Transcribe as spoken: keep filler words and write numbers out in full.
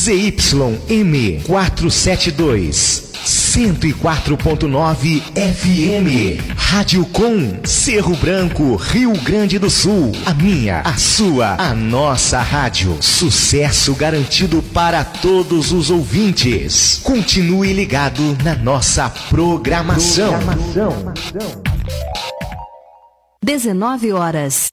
Z Y M quatrocentos e setenta e dois, cento e quatro ponto nove F M. Rádio Com, Cerro Branco, Rio Grande do Sul. A minha, a sua, a nossa rádio. Sucesso garantido para todos os ouvintes. Continue ligado na nossa programação. programação. dezenove horas